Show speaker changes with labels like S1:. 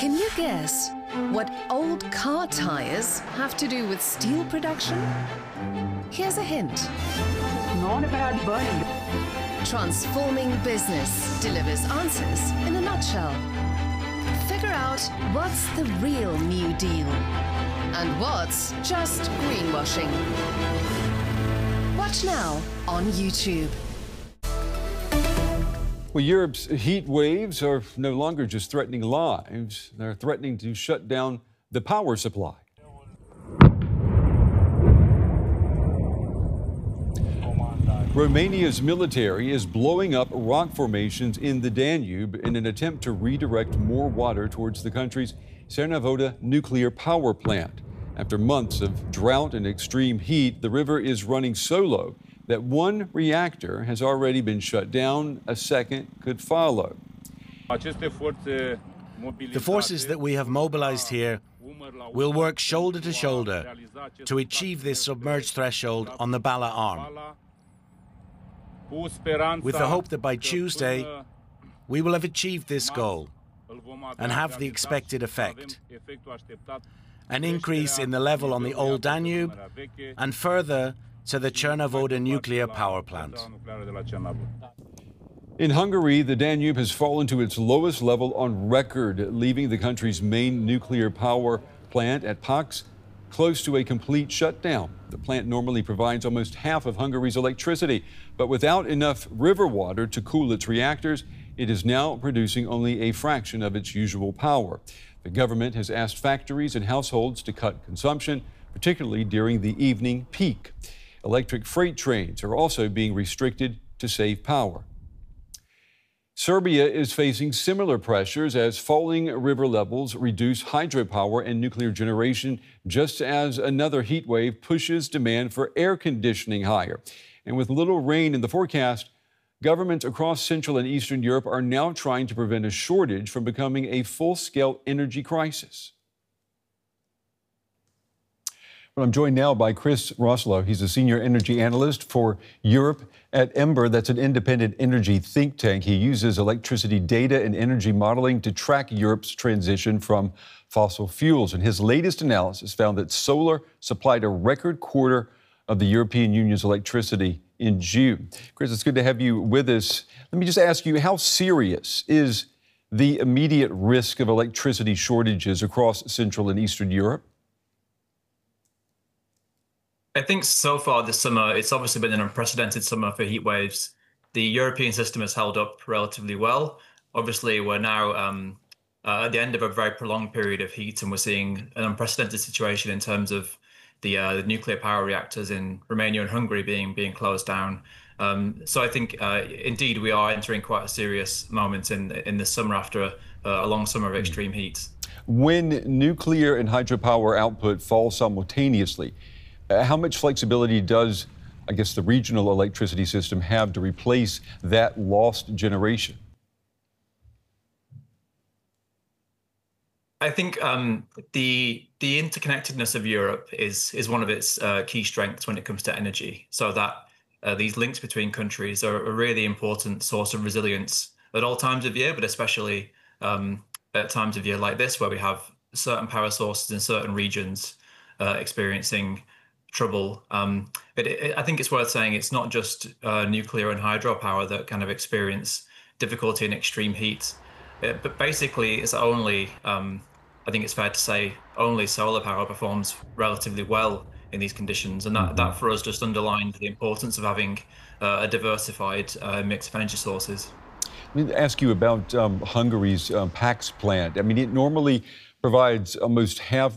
S1: Can you guess what old car tires have to do with steel production? Here's a hint.
S2: Not about burning.
S1: Transforming Business delivers answers in a nutshell. Figure out what's the real New Deal and what's just greenwashing. Watch now on YouTube.
S3: Well, Europe's heat waves are no longer just threatening lives, they're threatening to shut down the power supply. Romania's military is blowing up rock formations in the Danube in an attempt to redirect more water towards the country's Cernavoda nuclear power plant. After months of drought and extreme heat, the river is running so low that one reactor has already been shut down. A second could follow.
S4: The forces that we have mobilized here will work shoulder to shoulder to achieve this submerged threshold on the Bala arm, with the hope that by Tuesday we will have achieved this goal and have the expected effect: an increase in the level on the old Danube and further to the Cernavoda nuclear power plant.
S3: In Hungary, the Danube has fallen to its lowest level on record, leaving the country's main nuclear power plant at Paks close to a complete shutdown. The plant normally provides almost half of Hungary's electricity, but without enough river water to cool its reactors, it is now producing only a fraction of its usual power. The government has asked factories and households to cut consumption, particularly during the evening peak. Electric freight trains are also being restricted to save power. Serbia is facing similar pressures as falling river levels reduce hydropower and nuclear generation, just as another heat wave pushes demand for air conditioning higher. And with little rain in the forecast, governments across Central and Eastern Europe are now trying to prevent a shortage from becoming a full-scale energy crisis. Well, I'm joined now by Chris Roslow. He's a senior energy analyst for Europe at Ember. That's an independent energy think tank. He uses electricity data and energy modeling to track Europe's transition from fossil fuels. And his latest analysis found that solar supplied a record quarter of the European Union's electricity in June. Chris, it's good to have you with us. Let me just ask you, how serious is the immediate risk of electricity shortages across Central and Eastern Europe?
S5: I think so far this summer, it's obviously been an unprecedented summer for heat waves. The European system has held up relatively well. Obviously, we're now at the end of a very prolonged period of heat, and we're seeing an unprecedented situation in terms of the nuclear power reactors in Romania and Hungary being closed down. So I think, indeed, we are entering quite a serious moment in the summer after a long summer of extreme heat.
S3: When nuclear and hydropower output fall simultaneously, how much flexibility does, I guess, the regional electricity system have to replace that lost generation?
S5: I think the interconnectedness of Europe is one of its key strengths when it comes to energy. So that these links between countries are a really important source of resilience at all times of year, but especially at times of year like this, where we have certain power sources in certain regions experiencing trouble. I think it's worth saying it's not just nuclear and hydropower that kind of experience difficulty in extreme heat, but basically it's only, I think it's fair to say, only solar power performs relatively well in these conditions. And that for us just underlined the importance of having a diversified mix of energy sources.
S3: Let me ask you about Hungary's Paks plant. I mean, it normally provides almost half